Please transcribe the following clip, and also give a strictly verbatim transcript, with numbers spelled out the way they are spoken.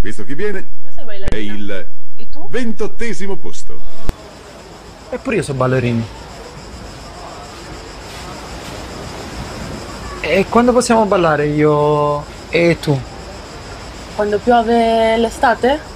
Visto chi viene, Io sei è ballerina. il E tu? ventottesimo posto. Eppure io so ballerini. E quando possiamo ballare io e tu? Quando piove l'estate?